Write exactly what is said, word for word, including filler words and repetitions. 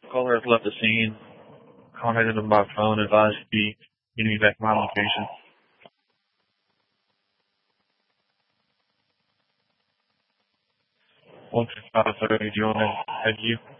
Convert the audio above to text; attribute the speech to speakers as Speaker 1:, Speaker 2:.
Speaker 1: Caller has left the scene. Contacted him by phone. Advised to be meeting me back at my location. one fifty-five thirty. Do you want to head to you?